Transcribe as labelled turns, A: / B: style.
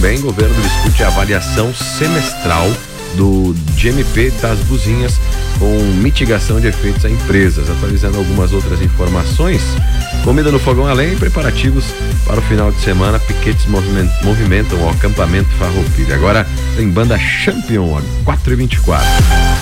A: vem, o governo discute a avaliação semestral do GMP das buzinhas com mitigação de efeitos a empresas. Atualizando algumas outras informações, comida no fogão a lenha e preparativos para o final de semana. Piquetes movimentam o acampamento Farroupilha. Agora tem banda Champion, 4h24.